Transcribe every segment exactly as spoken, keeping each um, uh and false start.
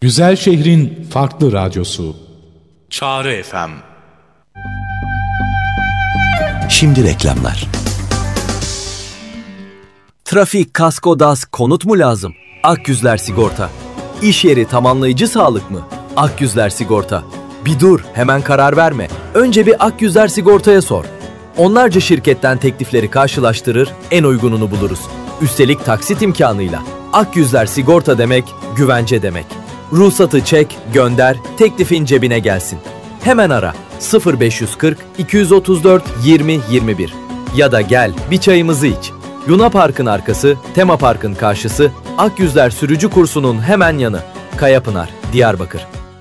Güzel şehrin farklı radyosu. Çağrı F M. Şimdi reklamlar. Trafik, kasko, DAS, konut mu lazım? Akgüzler Sigorta. İş yeri tamamlayıcı sağlık mı? Akgüzler Sigorta. Bir dur, hemen karar verme. Önce bir Akgüzler Sigorta'ya sor. Onlarca şirketten teklifleri karşılaştırır, en uygununu buluruz. Üstelik taksit imkanıyla. Akgüzler Sigorta demek, güvence demek. Ruhsatı çek, gönder, teklifin cebine gelsin. Hemen ara sıfır beş kırk iki yüz otuz dört yirmi yirmi bir ya da gel bir çayımızı iç. Luna Park'ın arkası, Tema Park'ın karşısı, Akgüzler sürücü kursunun hemen yanı. Kayapınar, Diyarbakır.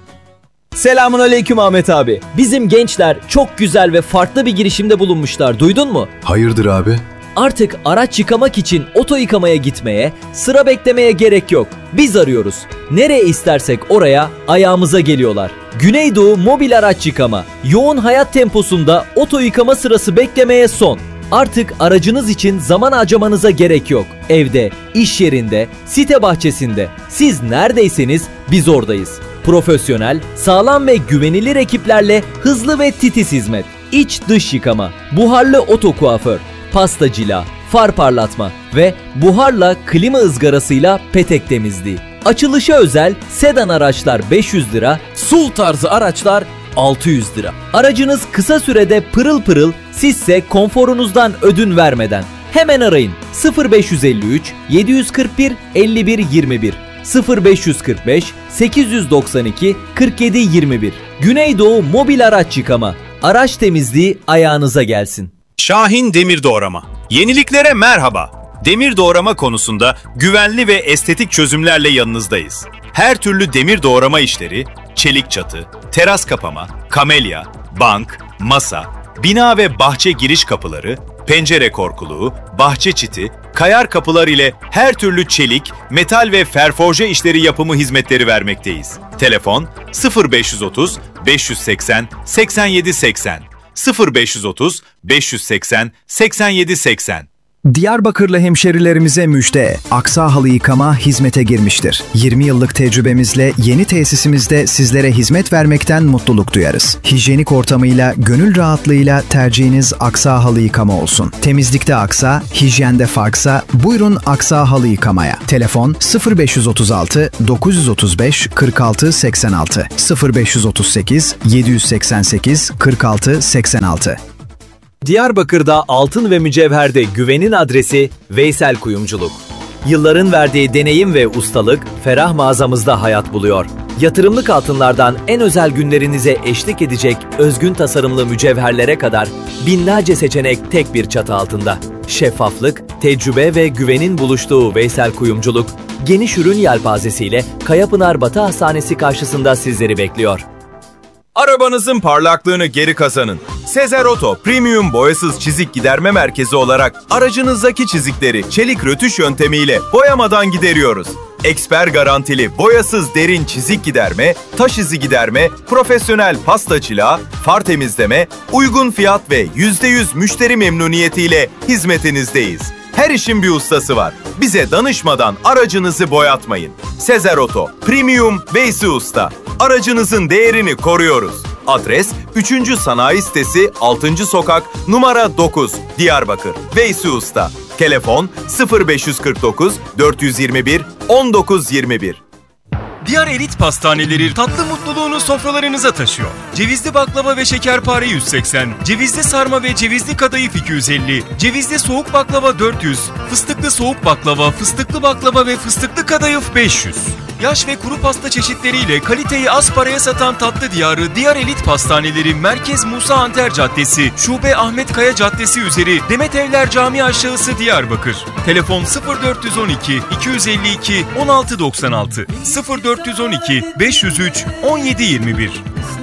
Selamünaleyküm Ahmet abi. Bizim gençler çok güzel ve farklı bir girişimde bulunmuşlar. Duydun mu? Hayırdır abi? Artık araç yıkamak için oto yıkamaya gitmeye, sıra beklemeye gerek yok. Biz arıyoruz. Nereye istersek oraya ayağımıza geliyorlar. Güneydoğu Mobil Araç Yıkama. Yoğun hayat temposunda oto yıkama sırası beklemeye son. Artık aracınız için zaman harcamanıza gerek yok. Evde, iş yerinde, site bahçesinde. Siz neredeyseniz biz oradayız. Profesyonel, sağlam ve güvenilir ekiplerle hızlı ve titiz hizmet. İç dış yıkama, buharlı oto kuaför, pasta cila, far parlatma ve buharla klima ızgarasıyla petek temizliği. Açılışa özel sedan araçlar beş yüz lira, S U V tarzı araçlar altı yüz lira. Aracınız kısa sürede pırıl pırıl, sizse konforunuzdan ödün vermeden. Hemen arayın sıfır beş elli üç yedi kırk bir elli bir yirmi bir sıfır beş kırk beş sekiz doksan iki kırk yedi yirmi bir. Güneydoğu Mobil Araç Yıkama. Araç temizliği ayağınıza gelsin. Şahin Demir Doğrama. Yeniliklere merhaba. Demir doğrama konusunda güvenli ve estetik çözümlerle yanınızdayız. Her türlü demir doğrama işleri, çelik çatı, teras kapama, kamelya, bank, masa, bina ve bahçe giriş kapıları, pencere korkuluğu, bahçe çiti, kayar kapılar ile her türlü çelik, metal ve ferforje işleri yapımı hizmetleri vermekteyiz. Telefon sıfır beş otuz beş seksen seksen yedi seksen sıfır beş otuz beş seksen seksen yedi seksen. Diyarbakırlı hemşerilerimize müjde. Aksa Halı Yıkama hizmete girmiştir. yirmi yıllık tecrübemizle yeni tesisimizde sizlere hizmet vermekten mutluluk duyarız. Hijyenik ortamıyla, gönül rahatlığıyla tercihiniz Aksa Halı Yıkama olsun. Temizlikte aksa, hijyende farksa buyurun Aksa Halı Yıkamaya. Telefon sıfır beş otuz altı dokuz otuz beş kırk altı seksen altı sıfır beş otuz sekiz yedi seksen sekiz kırk altı seksen altı. Diyarbakır'da altın ve mücevherde güvenin adresi Veysel Kuyumculuk. Yılların verdiği deneyim ve ustalık ferah mağazamızda hayat buluyor. Yatırımlık altınlardan en özel günlerinize eşlik edecek özgün tasarımlı mücevherlere kadar binlerce seçenek tek bir çatı altında. Şeffaflık, tecrübe ve güvenin buluştuğu Veysel Kuyumculuk, geniş ürün yelpazesiyle Kayapınar Batı Hastanesi karşısında sizleri bekliyor. Arabanızın parlaklığını geri kazanın. Sezer Oto Premium Boyasız Çizik Giderme Merkezi olarak aracınızdaki çizikleri çelik rötuş yöntemiyle boyamadan gideriyoruz. Eksper garantili boyasız derin çizik giderme, taş izi giderme, profesyonel pasta çılağı, far temizleme, uygun fiyat ve yüzde yüz müşteri memnuniyetiyle hizmetinizdeyiz. Her işin bir ustası var. Bize danışmadan aracınızı boyatmayın. Sezer Oto Premium Veysi Usta. Aracınızın değerini koruyoruz. Adres üçüncü Sanayi Sitesi altıncı Sokak numara dokuz Diyarbakır. Veysi Usta. Telefon sıfır beş kırk dokuz dört yirmi bir on dokuz yirmi bir. Diyar Elit Pastaneleri tatlı mutluluğunu sofralarınıza taşıyor. Cevizli baklava ve şekerpare yüz seksen, cevizli sarma ve cevizli kadayıf iki yüz elli, cevizli soğuk baklava dört yüz, fıstıklı soğuk baklava, fıstıklı baklava ve fıstıklı kadayıf beş yüz. Yaş ve kuru pasta çeşitleriyle kaliteyi az paraya satan tatlı diyarı Diyar Elit Pastaneleri Merkez Musa Anter Caddesi, Şube Ahmet Kaya Caddesi üzeri Demet Evler Camii aşağısı Diyarbakır. Telefon sıfır dört on iki iki yüz elli iki on altı doksan altı sıfır dört on iki beş yüz üç on yedi yirmi bir.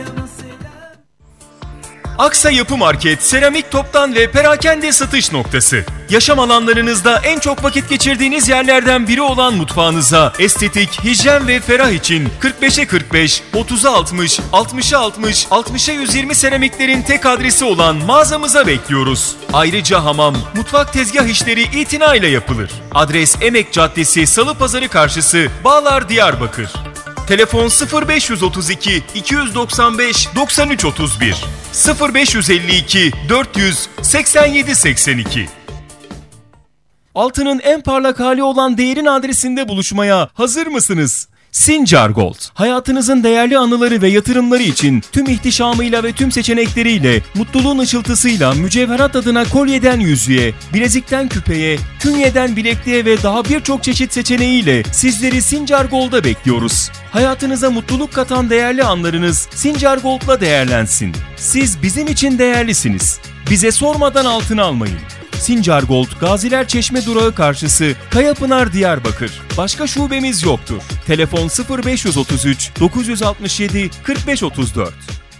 Aksa Yapı Market, seramik toptan ve perakende satış noktası. Yaşam alanlarınızda en çok vakit geçirdiğiniz yerlerden biri olan mutfağınıza estetik, hijyen ve ferah için kırk beşe kırk beş, otuza altmış, altmışa altmış, altmışa yüz yirmi seramiklerin tek adresi olan mağazamıza bekliyoruz. Ayrıca hamam, mutfak tezgah işleri itinayla yapılır. Adres Emek Caddesi, Salı Pazarı karşısı, Bağlar, Diyarbakır. Telefon sıfır beş otuz iki iki doksan beş doksan üç otuz bir sıfır beş elli iki dört yüz seksen yedi seksen iki. Altının en parlak hali olan değerin adresinde buluşmaya hazır mısınız? Sincar Gold, hayatınızın değerli anıları ve yatırımları için tüm ihtişamıyla ve tüm seçenekleriyle, mutluluğun ışıltısıyla mücevherat adına kolyeden yüzüğe, bilezikten küpeye, künyeden bilekliğe ve daha birçok çeşit seçeneğiyle sizleri Sincar Gold'a bekliyoruz. Hayatınıza mutluluk katan değerli anlarınız Sincar Gold'la değerlensin. Siz bizim için değerlisiniz. Bize sormadan altın almayın. Sincar Gold, Gaziler Çeşme durağı karşısı, Kayapınar, Diyarbakır. Başka şubemiz yoktur. Telefon sıfır beş otuz üç dokuz altı yedi kırk beş otuz dört.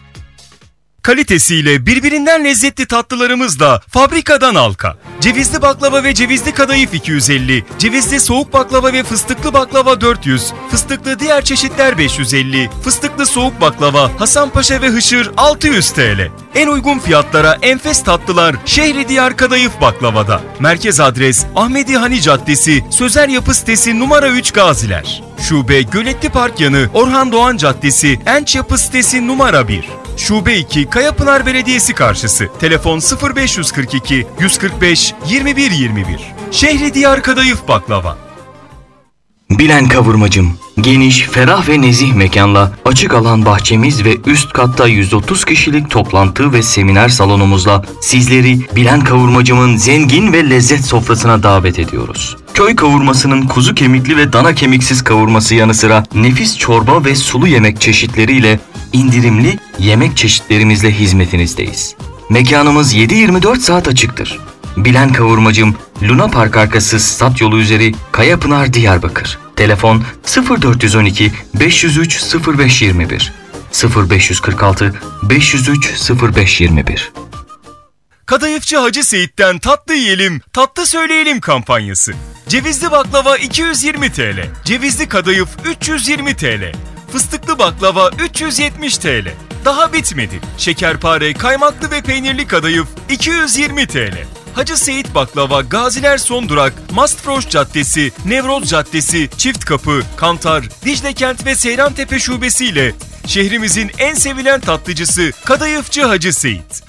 Kalitesiyle birbirinden lezzetli tatlılarımızla fabrikadan halka. Cevizli baklava ve cevizli kadayıf iki yüz elli, cevizli soğuk baklava ve fıstıklı baklava dört yüz, fıstıklı diğer çeşitler beş yüz elli, fıstıklı soğuk baklava, Hasanpaşa ve Hışır altı yüz TL. En uygun fiyatlara enfes tatlılar Şehridiyar Kadayıf Baklava'da. Merkez adres Ahmedi Hani Caddesi, Sözer Yapı Sitesi numara üç Gaziler. Şube Göletli Park yanı Orhan Doğan Caddesi, Enç Yapı Sitesi numara bir. Şube iki Kayapınar Belediyesi karşısı. Telefon sıfır beş kırk iki yüz kırk beş yirmi bir yirmi bir. Şehridiyar Kadayıf Baklava. Bilen Kavurmacım, geniş, ferah ve nezih mekanla, açık alan bahçemiz ve üst katta yüz otuz kişilik toplantı ve seminer salonumuzla sizleri Bilen Kavurmacım'ın zengin ve lezzet sofrasına davet ediyoruz. Köy kavurmasının kuzu kemikli ve dana kemiksiz kavurması yanı sıra nefis çorba ve sulu yemek çeşitleriyle indirimli yemek çeşitlerimizle hizmetinizdeyiz. Mekanımız yedi yirmi dört saat açıktır. Bilen Kavurmacım, Luna Park arkası Stat Yolu üzeri Kayapınar, Diyarbakır. Telefon sıfır dört on iki beş yüz üç sıfır beş yirmi bir sıfır beş kırk altı beş yüz üç sıfır beş yirmi bir. Kadayıfçı Hacı Seyit'ten tatlı yiyelim, tatlı söyleyelim kampanyası. Cevizli baklava iki yüz yirmi TL, cevizli kadayıf üç yüz yirmi TL, fıstıklı baklava üç yüz yetmiş TL. Daha bitmedi. Şekerpare, kaymaklı ve peynirli kadayıf iki yüz yirmi TL. Hacı Seyit Baklava, Gaziler Son Durak, Mastfroş Caddesi, Nevroz Caddesi, Çift Kapı, Kantar, Diclekent ve Seyrantepe şubesiyle şehrimizin en sevilen tatlıcısı Kadayıfçı Hacı Seyit.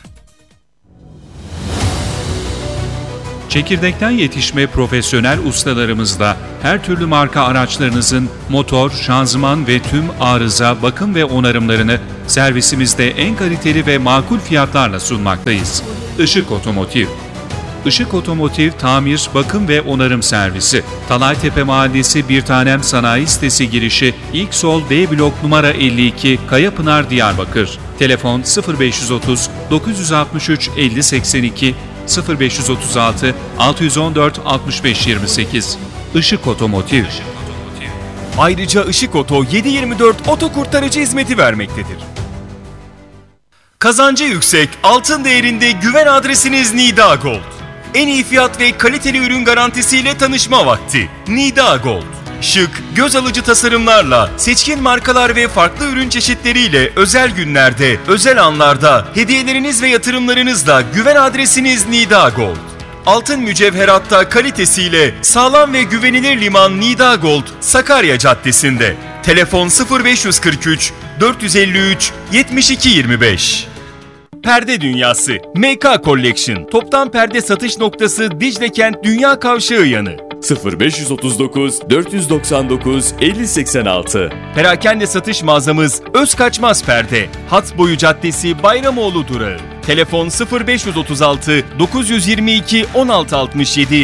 Çekirdekten yetişme profesyonel ustalarımızla her türlü marka araçlarınızın motor, şanzıman ve tüm arıza, bakım ve onarımlarını servisimizde en kaliteli ve makul fiyatlarla sunmaktayız. Işık Otomotiv. Işık Otomotiv tamir, bakım ve onarım servisi. Talaytepe Mahallesi Bir Tanem Sanayi Sitesi girişi ilk sol B blok numara elli iki Kayapınar, Diyarbakır. Telefon sıfır beş otuz dokuz altmış üç elli seksen iki sıfır beş otuz altı altı yüz on dört altmış beş yirmi sekiz. Işık Otomotiv. Ayrıca Işık Oto yedi yirmi dört oto kurtarıcı hizmeti vermektedir. Kazancı yüksek, altın değerinde güven adresiniz Nida Gold. En iyi fiyat ve kaliteli ürün garantisiyle tanışma vakti. Nida Gold. Şık, göz alıcı tasarımlarla, seçkin markalar ve farklı ürün çeşitleriyle özel günlerde, özel anlarda, hediyeleriniz ve yatırımlarınızla güven adresiniz Nida Gold. Altın mücevheratta kalitesiyle sağlam ve güvenilir liman Nida Gold, Sakarya Caddesi'nde. Telefon sıfır beş kırk üç dört elli üç yetmiş iki yirmi beş. Perde Dünyası M K Collection toptan perde satış noktası Diclekent Dünya Kavşağı yanı sıfır beş otuz dokuz dört doksan dokuz elli seksen altı. Perakende satış mağazamız Özkaçmaz Perde, Hat Boyu Caddesi Bayramoğlu Durağı. Telefon sıfır beş otuz altı dokuz yirmi iki on altı altmış yedi.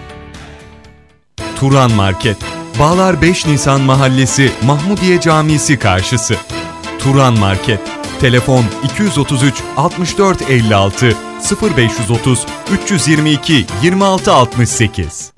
Turan Market, Bağlar beş Nisan Mahallesi Mahmudiye Camisi karşısı. Turan Market. Telefon iki otuz üç altmış dört elli altı sıfır beş otuz üç yirmi iki yirmi altı altmış sekiz.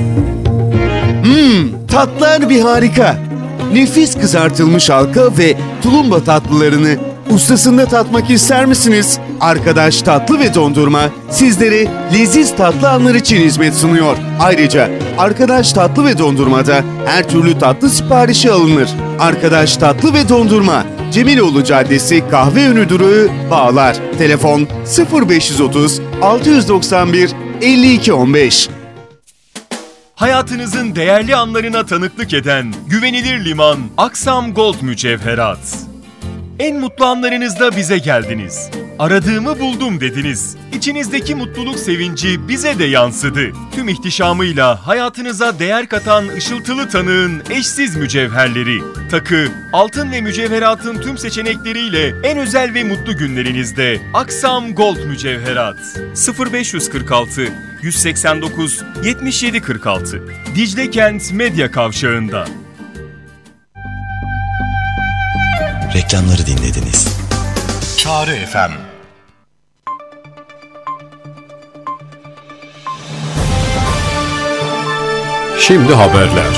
Hmm, tatlar bir harika. Nefis kızartılmış halka ve tulumba tatlılarını ustasında tatmak ister misiniz? Arkadaş Tatlı ve Dondurma sizlere leziz tatlı anlar için hizmet sunuyor. Ayrıca Arkadaş Tatlı ve Dondurma'da her türlü tatlı siparişi alınır. Arkadaş Tatlı ve Dondurma, Cemiloğlu Caddesi Kahveönü Durağı, Bağlar. Telefon sıfır beş otuz altı doksan bir elli iki on beş. Hayatınızın değerli anlarına tanıklık eden güvenilir liman Aksam Gold Mücevherat. En mutlu anlarınızda bize geldiniz. Aradığımı buldum dediniz. İçinizdeki mutluluk sevinci bize de yansıdı. Tüm ihtişamıyla hayatınıza değer katan ışıltılı tanığın eşsiz mücevherleri. Takı, altın ve mücevheratın tüm seçenekleriyle en özel ve mutlu günlerinizde Aksam Gold Mücevherat. sıfır beş kırk altı yüz seksen dokuz yetmiş yedi kırk altı Dicle Kent Medya Kavşağı'nda. Reklamları dinlediniz. Çağrı F M. Şimdi haberler.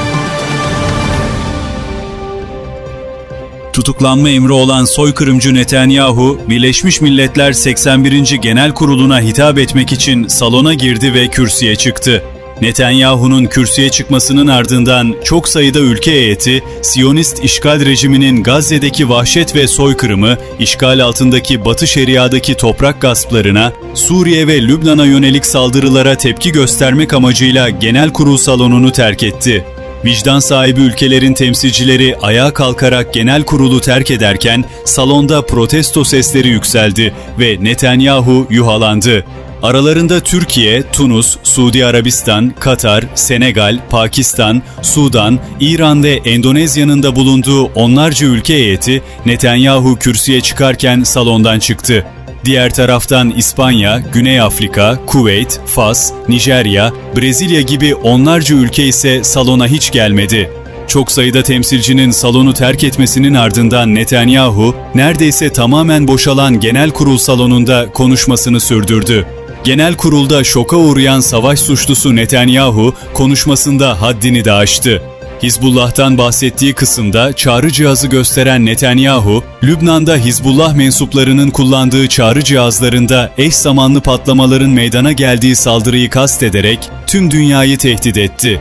Tutuklanma emri olan soykırımcı Netanyahu, Birleşmiş Milletler seksen birinci Genel Kurulu'na hitap etmek için salona girdi ve kürsüye çıktı. Netanyahu'nun kürsüye çıkmasının ardından çok sayıda ülke heyeti, Siyonist işgal rejiminin Gazze'deki vahşet ve soykırımı, işgal altındaki Batı Şeria'daki toprak gasplarına, Suriye ve Lübnan'a yönelik saldırılara tepki göstermek amacıyla genel kurul salonunu terk etti. Vicdan sahibi ülkelerin temsilcileri ayağa kalkarak genel kurulu terk ederken salonda protesto sesleri yükseldi ve Netanyahu yuhalandı. Aralarında Türkiye, Tunus, Suudi Arabistan, Katar, Senegal, Pakistan, Sudan, İran ve Endonezya'nın da bulunduğu onlarca ülke heyeti Netanyahu kürsüye çıkarken salondan çıktı. Diğer taraftan İspanya, Güney Afrika, Kuveyt, Fas, Nijerya, Brezilya gibi onlarca ülke ise salona hiç gelmedi. Çok sayıda temsilcinin salonu terk etmesinin ardından Netanyahu, neredeyse tamamen boşalan genel kurul salonunda konuşmasını sürdürdü. Genel kurulda şoka uğrayan savaş suçlusu Netanyahu konuşmasında haddini de aştı. Hizbullah'tan bahsettiği kısımda çağrı cihazı gösteren Netanyahu, Lübnan'da Hizbullah mensuplarının kullandığı çağrı cihazlarında eş zamanlı patlamaların meydana geldiği saldırıyı kastederek tüm dünyayı tehdit etti.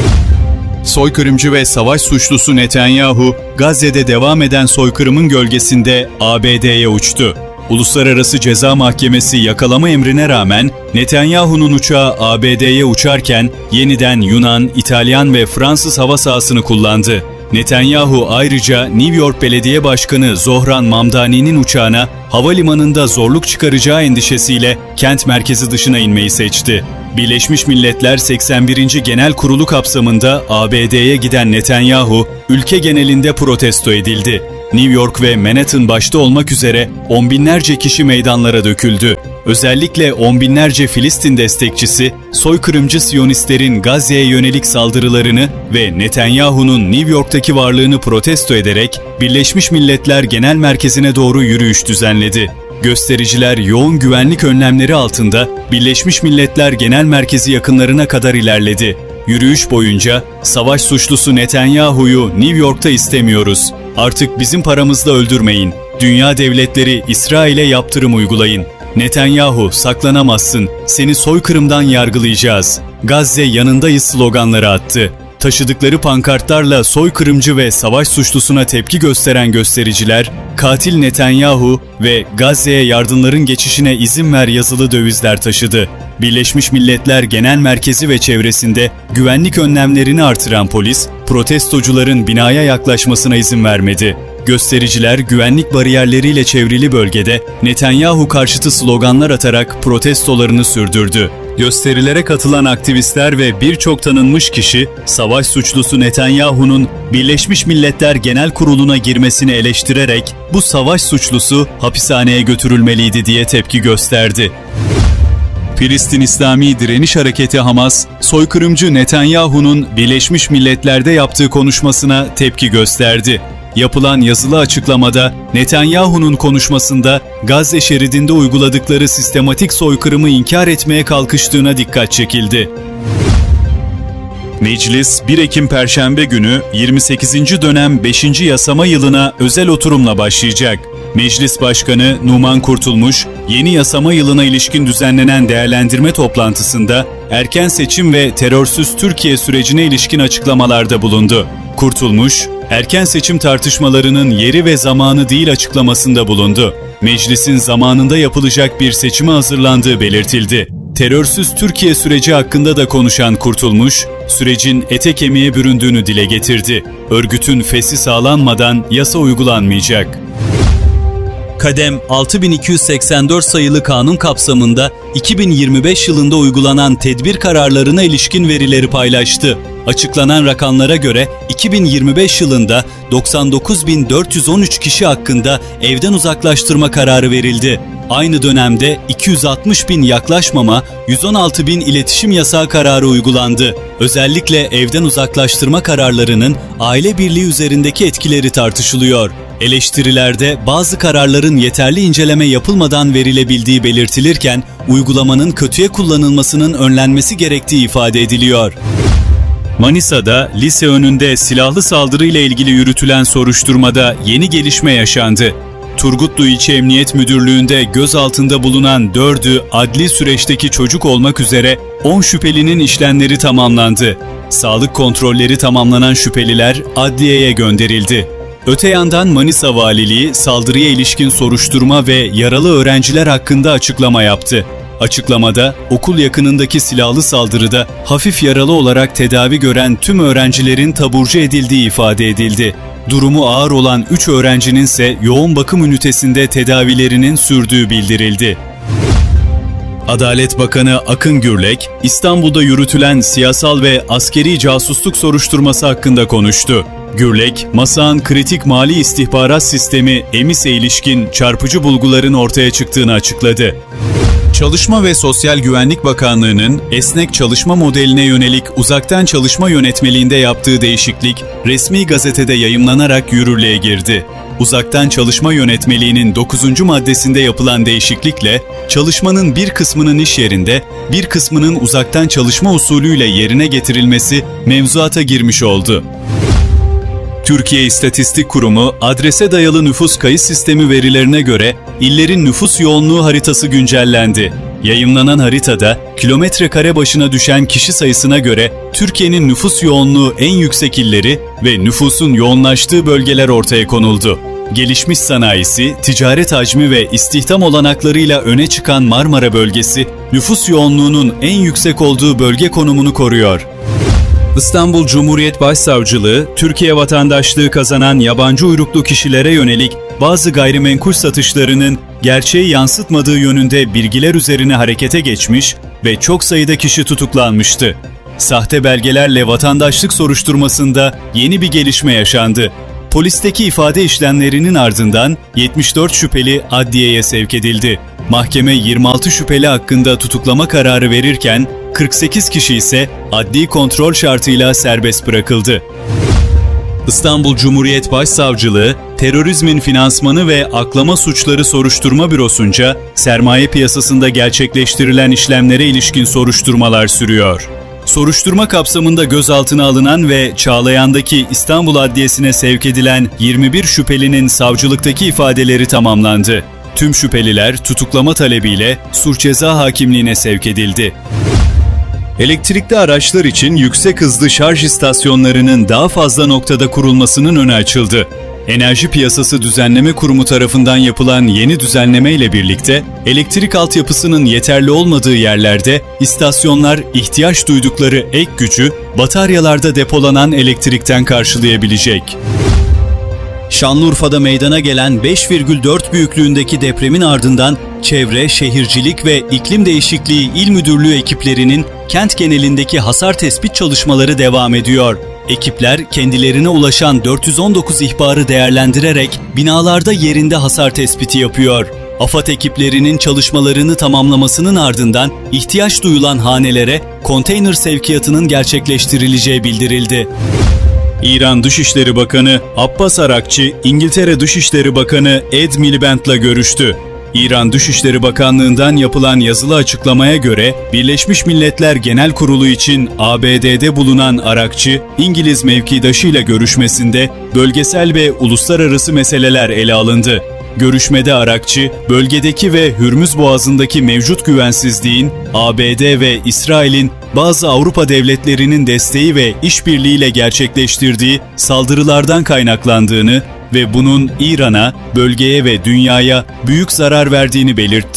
Soykırımcı ve savaş suçlusu Netanyahu, Gazze'de devam eden soykırımın gölgesinde A B D'ye uçtu. Uluslararası Ceza Mahkemesi yakalama emrine rağmen Netanyahu'nun uçağı A B D'ye uçarken yeniden Yunan, İtalyan ve Fransız hava sahasını kullandı. Netanyahu ayrıca New York Belediye Başkanı Zohran Mamdani'nin uçağına havalimanında zorluk çıkaracağı endişesiyle kent merkezi dışına inmeyi seçti. Birleşmiş Milletler seksen birinci Genel Kurulu kapsamında A B D'ye giden Netanyahu, ülke genelinde protesto edildi. New York ve Manhattan başta olmak üzere on binlerce kişi meydanlara döküldü. Özellikle on binlerce Filistin destekçisi, soykırımcı Siyonistlerin Gazze'ye yönelik saldırılarını ve Netanyahu'nun New York'taki varlığını protesto ederek Birleşmiş Milletler Genel Merkezi'ne doğru yürüyüş düzenledi. Göstericiler yoğun güvenlik önlemleri altında Birleşmiş Milletler Genel Merkezi yakınlarına kadar ilerledi. Yürüyüş boyunca savaş suçlusu Netanyahu'yu New York'ta istemiyoruz. Artık bizim paramızla öldürmeyin. Dünya devletleri İsrail'e yaptırım uygulayın. Netanyahu saklanamazsın. Seni soykırımdan yargılayacağız. Gazze yanındayız sloganları attı. Taşıdıkları pankartlarla soykırımcı ve savaş suçlusuna tepki gösteren göstericiler, katil Netanyahu ve Gazze'ye yardımların geçişine izin ver yazılı dövizler taşıdı. Birleşmiş Milletler Genel Merkezi ve çevresinde güvenlik önlemlerini artıran polis, protestocuların binaya yaklaşmasına izin vermedi. Göstericiler güvenlik bariyerleriyle çevrili bölgede Netanyahu karşıtı sloganlar atarak protestolarını sürdürdü. Gösterilere katılan aktivistler ve birçok tanınmış kişi, savaş suçlusu Netanyahu'nun Birleşmiş Milletler Genel Kurulu'na girmesini eleştirerek bu savaş suçlusu hapishaneye götürülmeliydi diye tepki gösterdi. Filistin İslami Direniş Hareketi Hamas, soykırımcı Netanyahu'nun Birleşmiş Milletler'de yaptığı konuşmasına tepki gösterdi. Yapılan yazılı açıklamada Netanyahu'nun konuşmasında Gazze şeridinde uyguladıkları sistematik soykırımı inkar etmeye kalkıştığına dikkat çekildi. Meclis bir Ekim Perşembe günü yirmi sekizinci dönem beşinci yasama yılına özel oturumla başlayacak. Meclis Başkanı Numan Kurtulmuş, yeni yasama yılına ilişkin düzenlenen değerlendirme toplantısında erken seçim ve terörsüz Türkiye sürecine ilişkin açıklamalarda bulundu. Kurtulmuş, erken seçim tartışmalarının yeri ve zamanı değil açıklamasında bulundu. Meclisin zamanında yapılacak bir seçime hazırlandığı belirtildi. Terörsüz Türkiye süreci hakkında da konuşan Kurtulmuş, sürecin ete kemiğe büründüğünü dile getirdi. Örgütün fesi sağlanmadan yasa uygulanmayacak. Kadem altı bin iki yüz seksen dört sayılı kanun kapsamında iki bin yirmi beş yılında uygulanan tedbir kararlarına ilişkin verileri paylaştı. Açıklanan rakamlara göre iki bin yirmi beş yılında doksan dokuz bin dört yüz on üç kişi hakkında evden uzaklaştırma kararı verildi. Aynı dönemde iki yüz altmış bin yaklaşmama, yüz on altı bin iletişim yasağı kararı uygulandı. Özellikle evden uzaklaştırma kararlarının aile birliği üzerindeki etkileri tartışılıyor. Eleştirilerde bazı kararların yeterli inceleme yapılmadan verilebildiği belirtilirken, uygulamanın kötüye kullanılmasının önlenmesi gerektiği ifade ediliyor. Manisa'da lise önünde silahlı saldırıyla ilgili yürütülen soruşturmada yeni gelişme yaşandı. Turgutlu İlçe Emniyet Müdürlüğü'nde gözaltında bulunan dördü adli süreçteki çocuk olmak üzere on şüphelinin işlemleri tamamlandı. Sağlık kontrolleri tamamlanan şüpheliler adliyeye gönderildi. Öte yandan Manisa Valiliği saldırıya ilişkin soruşturma ve yaralı öğrenciler hakkında açıklama yaptı. Açıklamada okul yakınındaki silahlı saldırıda hafif yaralı olarak tedavi gören tüm öğrencilerin taburcu edildiği ifade edildi. Durumu ağır olan üç öğrencinin ise yoğun bakım ünitesinde tedavilerinin sürdüğü bildirildi. Adalet Bakanı Akın Gürlek, İstanbul'da yürütülen siyasal ve askeri casusluk soruşturması hakkında konuştu. Gürlek, MASAK'ın kritik mali istihbarat sistemi EMİS'e ilişkin çarpıcı bulguların ortaya çıktığını açıkladı. Çalışma ve Sosyal Güvenlik Bakanlığı'nın esnek çalışma modeline yönelik uzaktan çalışma yönetmeliğinde yaptığı değişiklik, resmi gazetede yayımlanarak yürürlüğe girdi. Uzaktan çalışma yönetmeliğinin dokuzuncu maddesinde yapılan değişiklikle, çalışmanın bir kısmının iş yerinde, bir kısmının uzaktan çalışma usulüyle yerine getirilmesi mevzuata girmiş oldu. Türkiye İstatistik Kurumu, adrese dayalı nüfus kayıt sistemi verilerine göre illerin nüfus yoğunluğu haritası güncellendi. Yayımlanan haritada kilometre kare başına düşen kişi sayısına göre Türkiye'nin nüfus yoğunluğu en yüksek illeri ve nüfusun yoğunlaştığı bölgeler ortaya konuldu. Gelişmiş sanayisi, ticaret hacmi ve istihdam olanaklarıyla öne çıkan Marmara bölgesi, nüfus yoğunluğunun en yüksek olduğu bölge konumunu koruyor. İstanbul Cumhuriyet Başsavcılığı, Türkiye vatandaşlığı kazanan yabancı uyruklu kişilere yönelik bazı gayrimenkul satışlarının gerçeği yansıtmadığı yönünde bilgiler üzerine harekete geçmiş ve çok sayıda kişi tutuklanmıştı. Sahte belgelerle vatandaşlık soruşturmasında yeni bir gelişme yaşandı. Polisteki ifade işlemlerinin ardından yetmiş dört şüpheli adliyeye sevk edildi. Mahkeme yirmi altı şüpheli hakkında tutuklama kararı verirken kırk sekiz kişi ise adli kontrol şartıyla serbest bırakıldı. İstanbul Cumhuriyet Başsavcılığı, Terörizmin Finansmanı ve Aklama Suçları Soruşturma Bürosu'nca sermaye piyasasında gerçekleştirilen işlemlere ilişkin soruşturmalar sürüyor. Soruşturma kapsamında gözaltına alınan ve Çağlayan'daki İstanbul Adliyesi'ne sevk edilen yirmi bir şüphelinin savcılıktaki ifadeleri tamamlandı. Tüm şüpheliler tutuklama talebiyle Suç Ceza Hakimliğine sevk edildi. Elektrikli araçlar için yüksek hızlı şarj istasyonlarının daha fazla noktada kurulmasının önü açıldı. Enerji Piyasası Düzenleme Kurumu tarafından yapılan yeni düzenleme ile birlikte elektrik altyapısının yeterli olmadığı yerlerde istasyonlar ihtiyaç duydukları ek gücü bataryalarda depolanan elektrikten karşılayabilecek. Şanlıurfa'da meydana gelen beş virgül dört büyüklüğündeki depremin ardından Çevre, Şehircilik ve İklim Değişikliği İl Müdürlüğü ekiplerinin kent genelindeki hasar tespit çalışmaları devam ediyor. Ekipler kendilerine ulaşan dört yüz on dokuz ihbarı değerlendirerek binalarda yerinde hasar tespiti yapıyor. AFAD ekiplerinin çalışmalarını tamamlamasının ardından ihtiyaç duyulan hanelere konteyner sevkiyatının gerçekleştirileceği bildirildi. İran Dışişleri Bakanı Abbas Arakçı, İngiltere Dışişleri Bakanı Ed Miliband'la görüştü. İran Dışişleri Bakanlığı'ndan yapılan yazılı açıklamaya göre Birleşmiş Milletler Genel Kurulu için A B D'de bulunan Arakçı, İngiliz mevkidaşıyla görüşmesinde bölgesel ve uluslararası meseleler ele alındı. Görüşmede Arakçı, bölgedeki ve Hürmüz Boğazı'ndaki mevcut güvensizliğin A B D ve İsrail'in bazı Avrupa devletlerinin desteği ve işbirliğiyle gerçekleştirdiği saldırılardan kaynaklandığını ve bunun İran'a, bölgeye ve dünyaya büyük zarar verdiğini belirtti.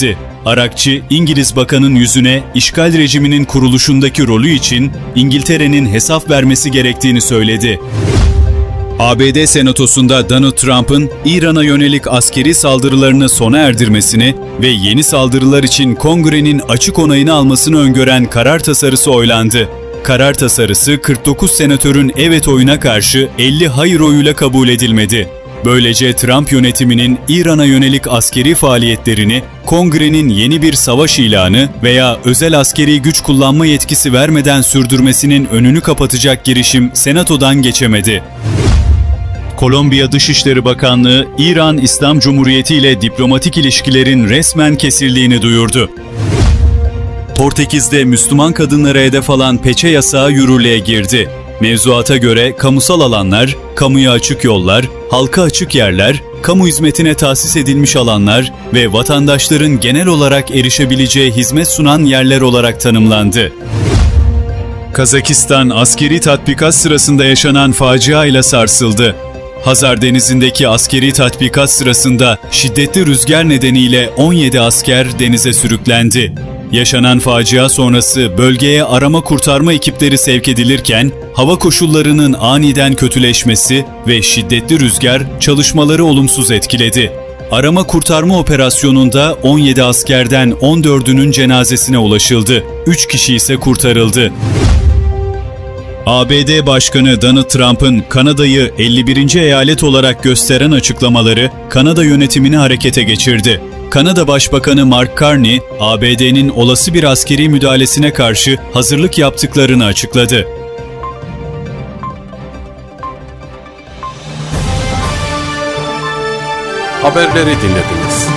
Arakçı, İngiliz bakanın yüzüne işgal rejiminin kuruluşundaki rolü için İngiltere'nin hesap vermesi gerektiğini söyledi. A B D Senatosu'nda Donald Trump'ın İran'a yönelik askeri saldırılarını sona erdirmesini ve yeni saldırılar için Kongre'nin açık onayını almasını öngören karar tasarısı oylandı. Karar tasarısı kırk dokuz senatörün evet oyuna karşı elli hayır oyuyla kabul edilmedi. Böylece Trump yönetiminin İran'a yönelik askeri faaliyetlerini Kongre'nin yeni bir savaş ilanı veya özel askeri güç kullanma yetkisi vermeden sürdürmesinin önünü kapatacak girişim Senato'dan geçemedi. Kolombiya Dışişleri Bakanlığı, İran İslam Cumhuriyeti ile diplomatik ilişkilerin resmen kesildiğini duyurdu. Portekiz'de Müslüman kadınlara hedef alan peçe yasağı yürürlüğe girdi. Mevzuata göre kamusal alanlar, kamuya açık yollar, halka açık yerler, kamu hizmetine tahsis edilmiş alanlar ve vatandaşların genel olarak erişebileceği hizmet sunan yerler olarak tanımlandı. Kazakistan askeri tatbikat sırasında yaşanan facia ile sarsıldı. Hazar Denizi'ndeki askeri tatbikat sırasında şiddetli rüzgar nedeniyle on yedi asker denize sürüklendi. Yaşanan facia sonrası bölgeye arama kurtarma ekipleri sevk edilirken, hava koşullarının aniden kötüleşmesi ve şiddetli rüzgar çalışmaları olumsuz etkiledi. Arama kurtarma operasyonunda on yedi askerden on dördünün cenazesine ulaşıldı. üç kişi ise kurtarıldı. A B D Başkanı Donald Trump'ın Kanada'yı elli birinci eyalet olarak gösteren açıklamaları Kanada yönetimini harekete geçirdi. Kanada Başbakanı Mark Carney, A B D'nin olası bir askeri müdahalesine karşı hazırlık yaptıklarını açıkladı. Haberleri dinlediniz.